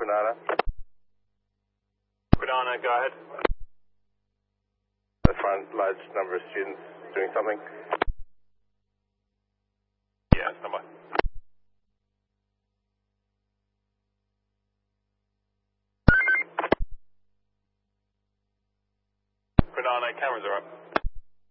Granada. Granada, go ahead. I find large number of students doing something. Yeah, stand by. Granada, cameras are up.